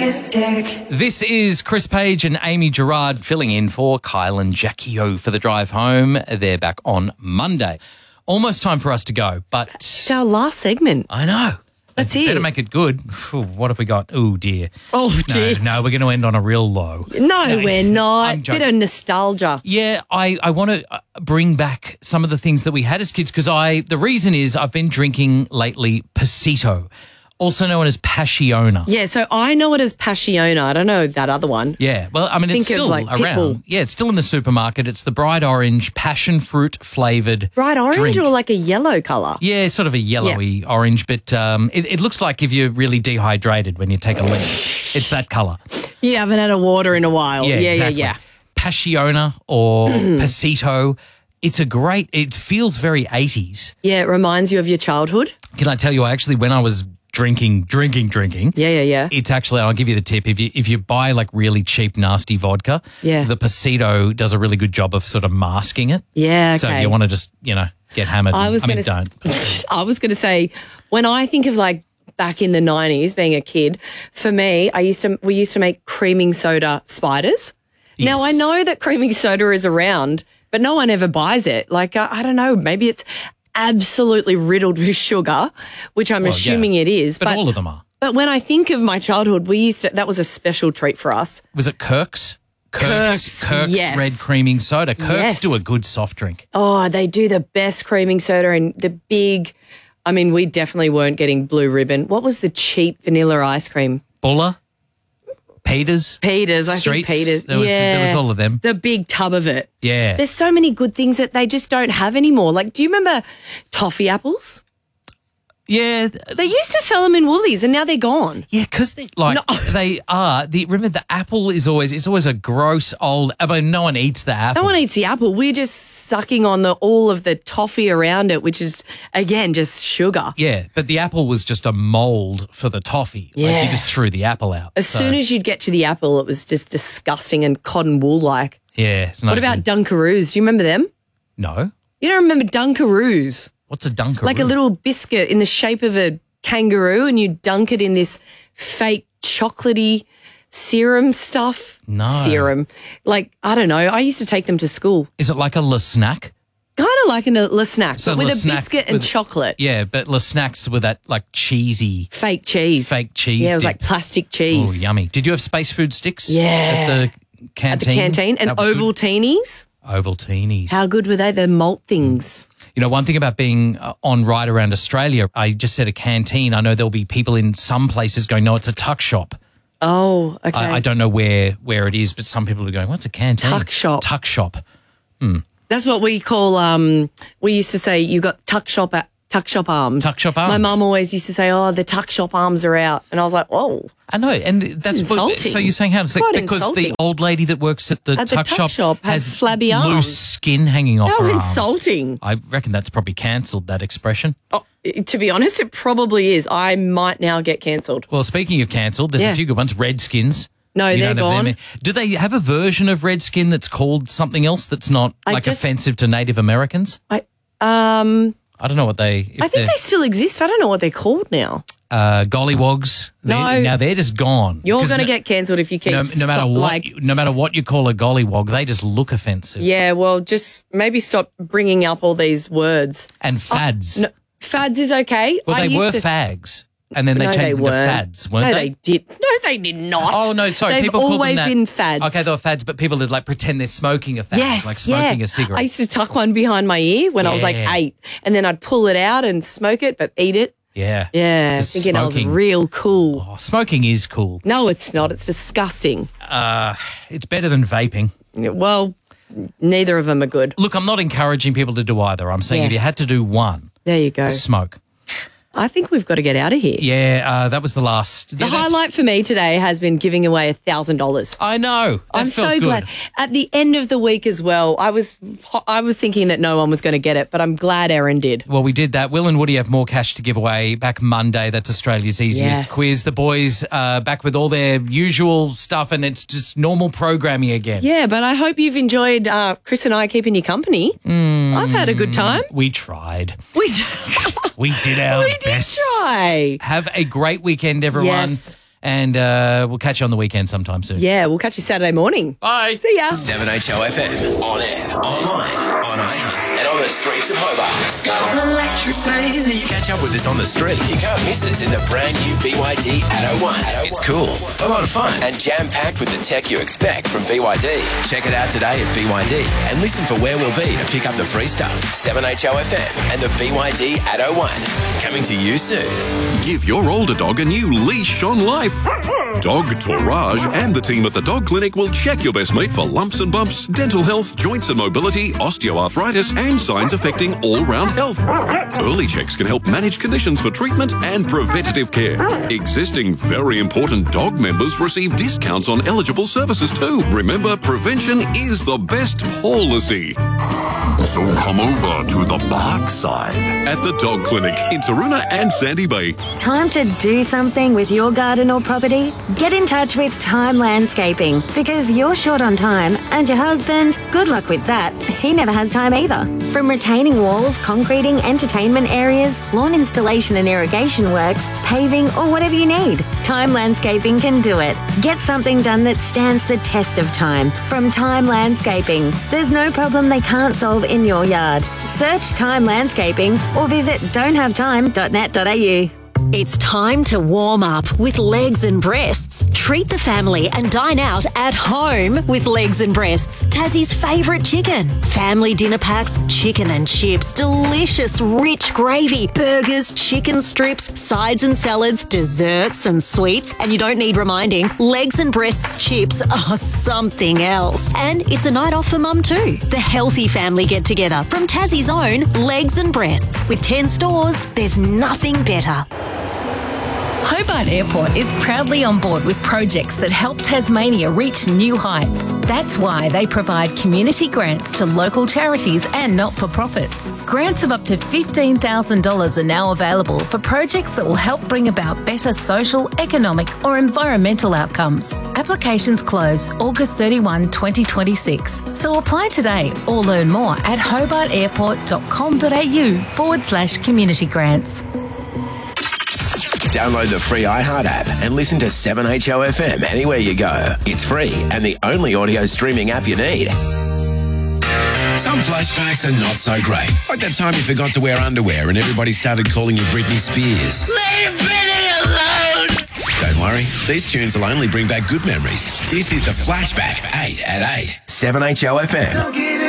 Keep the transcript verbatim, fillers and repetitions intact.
Chris Ick. This is Chris Page and Amy Gerard filling in for Kyle and Jackie O for the drive home. They're back on Monday. Almost time for us to go, but... It's our last segment. I know. That's Better it. make it good. Ooh, what have we got? Oh, dear. Oh, No, dear. no, we're going to end on a real low. No, we're I'm not. joking. Bit of nostalgia. Yeah, I, I want to bring back some of the things that we had as kids because I the reason is I've been drinking lately Pasito, also known as Passiona. Yeah, so I know it as Passiona. I don't know that other one. Yeah, well, I mean, Think it's of, still like, around. Pitbull. Yeah, it's still in the supermarket. It's the bright orange passion fruit flavoured Bright orange drink. or like a yellow colour? Yeah, sort of a yellowy orange, but um, it, it looks like if you're really dehydrated when you take a leak. It's that colour. You haven't had a water in a while. Yeah, yeah, exactly. yeah. Passiona or Pasito. It's a great, it feels very eighties. Yeah, it reminds you of your childhood. Can I tell you, actually, when I was drinking, drinking, drinking. Yeah, yeah, yeah. It's actually, I'll give you the tip. If you if you buy like really cheap, nasty vodka, Yeah. the Pasito does a really good job of sort of masking it. Yeah, So if okay. you want to just, you know, get hammered. I was I mean, gonna don't. s- I was going to say, when I think of like back in the nineties, being a kid, for me, I used to we used to make creaming soda spiders. Now I Yes. know that creaming soda is around, but no one ever buys it. Like I, I don't know, maybe it's absolutely riddled with sugar, which I'm Well, assuming yeah. it is. But, all of them are. But when I think of my childhood, we used to, that was a special treat for us. Was it Kirk's? Kirk's, Kirk's yes. red creaming soda. Kirk's Yes. do a good soft drink. Oh, they do the best creaming soda and the big, I mean, we definitely weren't getting Blue Ribbon. What was the cheap vanilla ice cream? Buller, Peters, Peters, I Streets. think Peters. There was, yeah. there was all of them. The big tub of it. Yeah. There's so many good things that they just don't have anymore. Like, do you remember toffee apples? Yeah. They used to sell them in Woolies and now they're gone. Yeah, because they like No. they are. The remember the apple is always it's always a gross old. I mean, no one eats the apple. No one eats the apple. We're just sucking on the all of the toffee around it, which is, again, just sugar. Yeah, but the apple was just a mold for the toffee. Like Yeah. you just threw the apple out. As So, soon as you'd get to the apple, it was just disgusting and cotton wool-like. yeah. It's no What about good. Dunkaroos? Do you remember them? no? You don't remember Dunkaroos? What's a Dunkaroo? Like a little biscuit in the shape of a kangaroo and you dunk it in this fake chocolatey serum stuff. No. Serum. Like, I don't know. I used to take them to school. Is it like a Le Snack? Kind of like in a Le Snack, So but with Le a Snack biscuit and with- chocolate. Yeah, but Le Snacks with that like cheesy Fake cheese. fake cheese. Yeah, it was dip. like plastic Oh, cheese. yummy! Did you have space food sticks? Yeah. At the At the canteen. canteen. And That was good. Ovaltinis. Ovaltinis. How good were they? The malt things. You know, one thing about being uh, on right around Australia, I just said a canteen. I know there'll be people in some places going, no, it's a tuck shop. Oh, okay. I, I don't know where where it is, but some people are going, what's a canteen? Tuck shop. Tuck shop. That's what we call. Um, we used to say you got tuck shop at tuck shop arms. Tuck shop My arms. mum always used to say, "Oh, the tuck shop arms are out," and I was like, "Oh, I know, and that's what, insulting. so you're saying how it's like Quite because insulting. the old lady that works at the, At the tuck, tuck shop, shop has flabby loose arms. skin hanging off how her arms. insulting!" I reckon that's probably cancelled, that expression. Oh, i- to be honest, it probably is. I might now get cancelled. Well, speaking of cancelled, there's Yeah. a few good ones. Redskins. No, You they're don't have them. gone. Do they have a version of Redskin that's called something else that's not I like just- offensive to Native Americans? I um, I don't know what they. If I think they're, they still exist. I don't know what they're called now. uh, gollywogs. They're- No. now they're just gone. You're 'Cause going to no- get cancelled if you keep no, no matter stop- what. like. no matter what you call a gollywog, they just look offensive. Yeah, well, just maybe stop bringing up all these words. And fads. No, fads is okay. well, I they used were to, fags, and then they no, changed they into weren't. fads, weren't no, they? they did. No, they did not. Oh no, sorry. They've people called them always that. been fads. Okay, they were fads, but people would like pretend they're smoking a fad, Yes, like smoking yeah. a cigarette. I used to tuck one behind my ear when I was like Yeah. eight, and then I'd pull it out and smoke it, but eat it. yeah, Yeah, 'Cause thinking I was smoking- real cool. Oh, smoking is cool. No, it's not. It's disgusting. Uh, it's better than vaping. Well, neither of them are good. Look, I'm not encouraging people to do either. I'm saying Yeah. if you had to do one, There you go. smoke. I think we've got to get out of here. Yeah, uh, that was the last. The yeah, that's- highlight for me today has been giving away a thousand dollars. I know. That I'm felt so good. glad. At the end of the week as well, I was I was thinking that no one was going to get it, but I'm glad Erin did. Well, we did that. Will and Woody have more cash to give away back Monday. That's Australia's easiest Yes. quiz. The boys uh, back with all their usual stuff, and it's just normal programming again. Yeah, but I hope you've enjoyed uh, Chris and I keeping you company. I've had a good time. We tried. We We did our We did best. try. Have a great weekend, everyone. Yes. And uh, we'll catch you on the weekend sometime soon. Yeah, we'll catch you Saturday morning. Bye. See ya. seven H O F M, on air, online, on iHeart, and on the streets of Hobart. Let's go. Electric baby. Catch up with us on the street. You can't miss us in the brand new B Y D eight oh one. It's cool, a lot of fun, and jam-packed with the tech you expect from B Y D. Check it out today at B Y D and listen for where we'll be to pick up the free stuff. seven H O F M and the B Y D eight oh one. Coming to you soon. Give your older dog a new leash on life. Dog Tourage and the team at the Dog Clinic will check your best mate for lumps and bumps, dental health, joints and mobility, osteoarthritis, and signs affecting all-round health. Early checks can help manage conditions for treatment and preventative care. Existing very important dog members receive discounts on eligible services too. Remember, prevention is the best policy. So come over to the bark side at the Dog Clinic in Taroona and Sandy Bay. Time to do something with your garden or property? Get in touch with Time Landscaping because you're short on time and your husband, good luck with that. He never has time either. From retaining walls, concreting, entertainment areas, lawn installation and irrigation works, paving or whatever you need, Time Landscaping can do it. Get something done that stands the test of time from Time Landscaping. There's no problem they can't solve in your yard. Search Time Landscaping or visit don't have time dot net dot a u. It's time to warm up with Legs and Breasts. Treat the family and dine out at home with Legs and Breasts, Tassie's favourite chicken. Family dinner packs, chicken and chips, delicious rich gravy, burgers, chicken strips, sides and salads, desserts and sweets. And you don't need reminding, Legs and Breasts chips are something else. And it's a night off for mum too. The healthy family get-together from Tassie's own Legs and Breasts. With ten stores, there's nothing better. Hobart Airport is proudly on board with projects that help Tasmania reach new heights. That's why they provide community grants to local charities and not-for-profits. Grants of up to fifteen thousand dollars are now available for projects that will help bring about better social, economic or environmental outcomes. Applications close August thirty-first, twenty twenty-six. So apply today or learn more at hobartairport.com.au forward slash community grants. Download the free iHeart app and listen to seven H O F M anywhere you go. It's free and the only audio streaming app you need. Some flashbacks are not so great. Like that time you forgot to wear underwear and everybody started calling you Britney Spears. Leave Britney alone! Don't worry, these tunes will only bring back good memories. This is the Flashback eight at eight. seven H O F M.